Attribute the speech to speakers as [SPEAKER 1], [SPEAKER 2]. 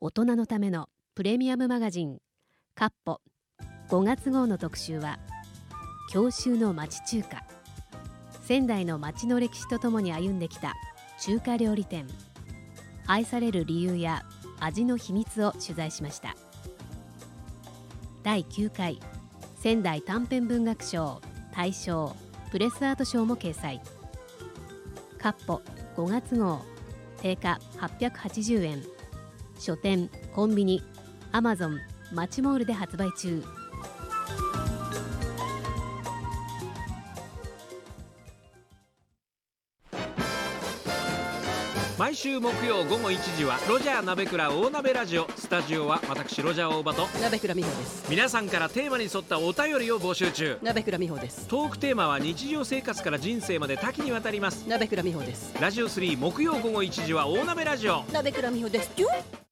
[SPEAKER 1] 大人のためのプレミアムマガジンカッポ5月号の特集は、郷愁の町中華。仙台の町の歴史とともに歩んできた中華料理店、愛される理由や味の秘密を取材しました。第9回仙台短編文学賞大賞プレスアート賞も掲載。カッポ5月号、定価880円、書店、コンビニ、アマゾン、マチモールで発売中。
[SPEAKER 2] 毎週木曜午後1時はロジャー鍋倉大鍋ラジオ。スタジオは私ロジャー大場と
[SPEAKER 3] 鍋倉美穂です。
[SPEAKER 2] 皆さんからテーマに沿ったお便りを募集中。
[SPEAKER 3] 鍋倉美穂です。
[SPEAKER 2] トークテーマは日常生活から人生まで多岐にわたります。
[SPEAKER 3] 鍋倉美穂です。
[SPEAKER 2] ラジオ3木曜午後1時は大鍋ラジオ。
[SPEAKER 3] 鍋倉美穂です。